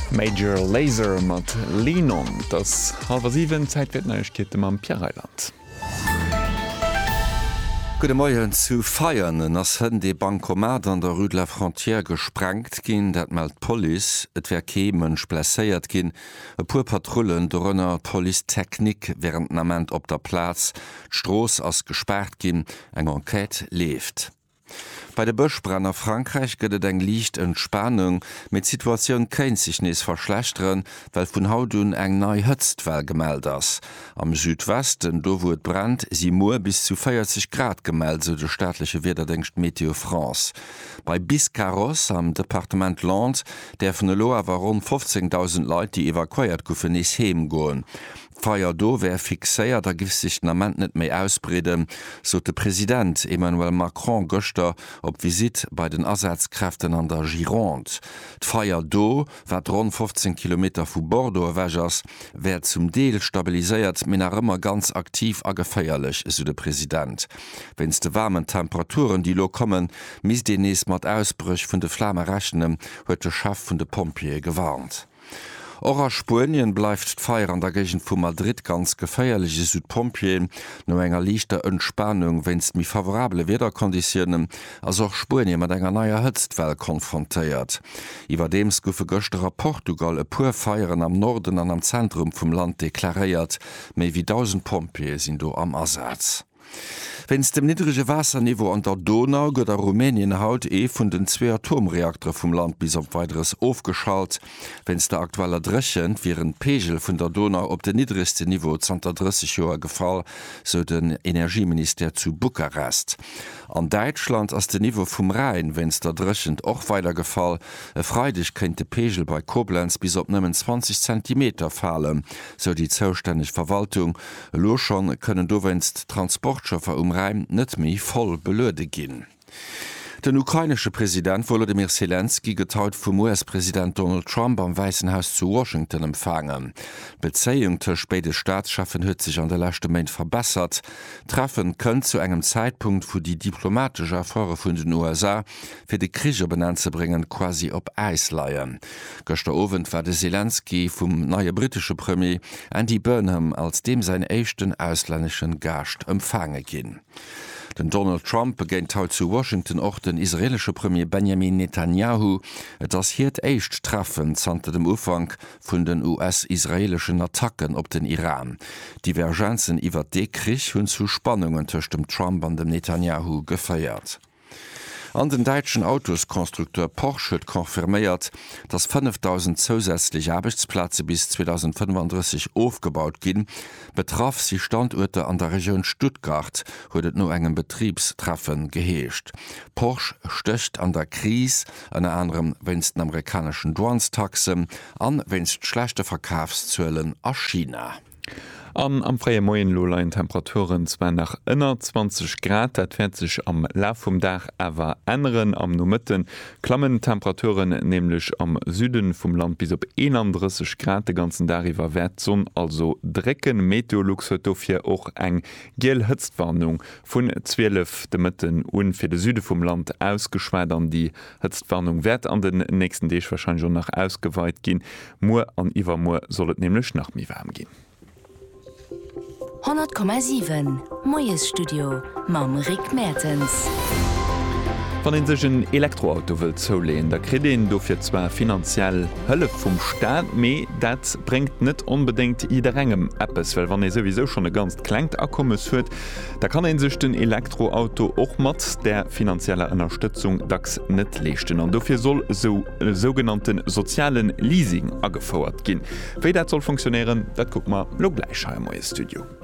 Major Lazer mat Linon, das halber 7 Zeitwetneichkete am Pierreiland. Gute Morgen zu feiern, ass hën de Bankomat an der Rue de la Frontière gesprengt ginn, dat meldt Police, et wär kemensch blesséiert ginn, e puer Patrullen dorënner Polizetechnik während Nament op der Platz, d'Stroos ass gesperrt ginn, eng Enquête left. Bei der Bëschbrenner Frankreich gëtt eng liicht Entspannung, mit Situationun kéint sich nees verschlechteren, well vun Hautun eng nei Hëtztwell gemeldt ass. Am Südwesten, do wo et brennt, si Moer bis zu 40 Grad gemeldt, so de staatliche Wetterdenkt Meteo France. Bei Biscarrosse am Departement Land, der vun de Loa war rund 15.000 Leute, die evakuiert goufen nees heem goen. Feier do wär fixéiert, da gif sich Nament net méi ausbreden, so de Präsident Emmanuel Macron Göster op Visit bei den Ersatzkräften an der Gironde. D'Feier do, wat rund 15 Kilometer vu Bordeaux wägers, wär zum Deel stabiliséiert, men ëmmer ganz aktiv a geféierlech, so de Präsident. Wenns de warmen Temperaturen, die lo kommen, mis de nees mat Ausbrüch vun de Flamme rechnen, huet de Chef vun de Pompier gewarnt. Ora Spurien bleifft d'Feier an der Gegend vu Madrid ganz geféierliche Südpompien, no enger lichter Entspannung wennst mi favorable Wetterkonditionen, as auch Spurien mat enger neier Hëtztwell konfrontéiert. Iwer dems goufe gëchterer Portugal e puer Feieren am Norden an am Zentrum vum Land deklaréiert, méi wie 1000 Pompie sinn do am Ersatz. Wenns dem niedrige Wasserniveau an der Donau gëtt der Rumänien haut vun den 2 Atomreaktor vum Land bis op weiteres aufgeschalt. Wenns der aktueller Drechen viren Pegel vun der Donau op de niedrigste Niveau 30 Joer gefall, so den Energieminister zu Bukarest. An Deutschland ass de Niveau vum Rhein, wenns der Drechend och weiter gefall, freidig kennt de Pegel bei Koblenz bis op nëmmen 20 cm fallen, so die zoustänneg Verwaltung. Lo schon können do wennst Transportschaffer Rhein net méi voll belöde ginn. Den ukrainische Präsident Volodymyr Zelensky getaut vum US-Präsident Donald Trump am Weißen Haus zu Washington empfangen. Bezeung tech beide Staatsschaffen huet sich an der letzte Moment verbessert. Treffen kënnt zu engem Zeitpunkt, wo die diplomatische Affäre vun den USA fir de Kriege benannt ze bringen quasi op Eis leiien. Gëster Abend war de Zelensky vum neue britische Premier Andy Burnham als dem sein échten ausländischen Gast empfange ginn. Den Donald Trump begéint haut zu Washington och den israelsche Premier Benjamin Netanyahu, et ass hiert éicht treffen zante dem Ufang vun den US-israelischen Attacken op den Iran. Divergenzen iwwer de Krich hunn zu Spannungen tëcht dem Trump an dem Netanyahu geféiert. An den deutschen Autoskonstrukteur Porsche hat konfirmiert, dass 5.000 zusätzliche Arbeitsplätze bis 2035 aufgebaut gehen, betraf sie Standorte an der Region Stuttgart, wurde nur engem Betriebstreffen geheescht. Porsche stöcht an der Krise, unter anderem wenn's den amerikanischen Douanetaxen, an wenn's schlechte Verkaufszöllen aus China. Am freie Moien Lolein Temperaturen zwar nach 20 Grad, dat fährt sich am Lauf vom Dach awer anderen am Numitten klammen Temperaturen nämlich am Süden vom Land bis op 31 Grad de ganzen Dariwer Wertzon, also drecken Meteorluxfir och eng gel Hëtztwarnung vun 12 de Mitten un fir de Süde vom Land ausgeschwedern. Die Hëtztwarnung werd an den nächsten Deeg wahrscheinlich schon nach ausgeweit gin. Mo an Iwermoor sollt nämlich nach mi warm gehen. 100,7 Moes Studio Mam Rick Mertens. Wann en sech een Elektroauto wët zouleen, da kredin dofir zwar finanziell Hëlle vum Staat, méi dat bringt net unbedingt ieder engem Appes, well wann e sowieso schon e ganz klenkt Akkommes huet, da kann en sech den Elektroauto och mat der finanzieller Unterstützung dacks net lechten. An dofir soll so sogenannten sozialen Leasing agefauerert ginn. Wéi dat soll funktionieren, dat guck ma lo gleich im Studio.